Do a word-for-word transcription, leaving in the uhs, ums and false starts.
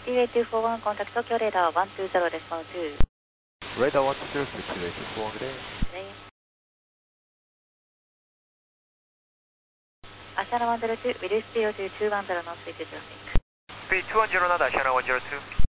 Seaway two four one, contact Tokyo radar one two zero decimal two. Radar one two zero, Seaway two four one, good day. Day. Ashana one zero two, reduce speed to two one zero knots, speed two zero six. Speed two one zero knot, Ashana one zero two.